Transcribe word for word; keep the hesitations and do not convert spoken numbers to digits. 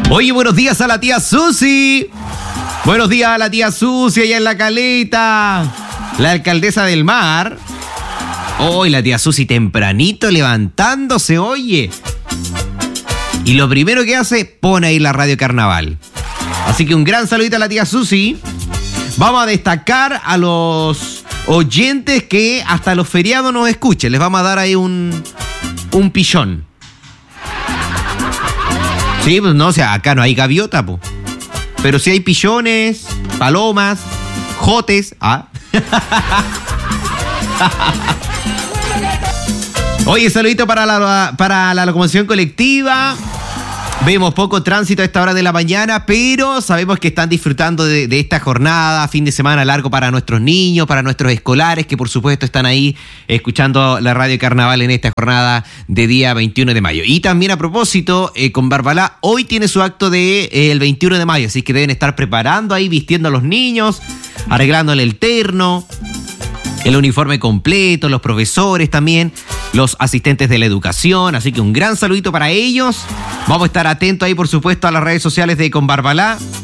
Oye, buenos días a la tía Susi. Buenos días a la tía Susi allá en La Caleta. La alcaldesa del mar. Hoy la tía Susi tempranito levantándose, oye. Y lo primero que hace, pone ahí la radio Carnaval. Así que un gran saludito a la tía Susi. Vamos a destacar a los oyentes que hasta los feriados nos escuchen. Les vamos a dar ahí un, un pillón. Sí, pues no, o sea, acá no hay gaviota, po. Pero sí hay pillones, palomas, jotes. Ah. Oye, saludito para la, para la locomoción colectiva. Vemos poco tránsito a esta hora de la mañana, pero sabemos que están disfrutando de, de esta jornada, fin de semana largo para nuestros niños, para nuestros escolares, que por supuesto están ahí escuchando la radio Carnaval en esta jornada de día veintiuno de mayo. Y también a propósito, eh, con Barbalá, hoy tiene su acto de, eh, el veintiuno de mayo, así que deben estar preparando ahí, vistiendo a los niños, arreglándole el terno, el uniforme completo, los profesores también, los asistentes de la educación, así que un gran saludito para ellos. Vamos a estar atentos ahí, por supuesto, a las redes sociales de Con Barbalá.